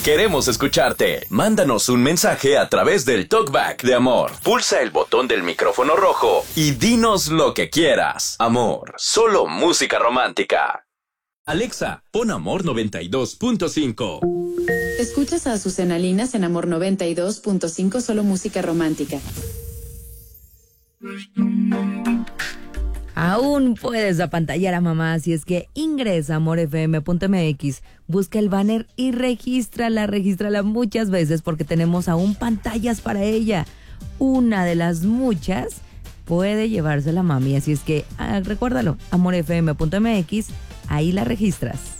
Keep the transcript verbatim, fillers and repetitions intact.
Queremos escucharte. Mándanos un mensaje a través del Talkback de Amor. Pulsa el botón del micrófono rojo y dinos lo que quieras. Amor, solo música romántica. Alexa, pon Amor noventa y dos punto cinco. Escuchas a Azucena Linas en Amor noventa y dos punto cinco, solo música romántica. Aún puedes apantallar a mamá, así es que ingresa a amor f m punto m x, busca el banner y regístrala, regístrala muchas veces porque tenemos aún pantallas para ella. Una de las muchas puede llevarse la mami, así es que ah, recuérdalo, amor f m punto m x, ahí la registras.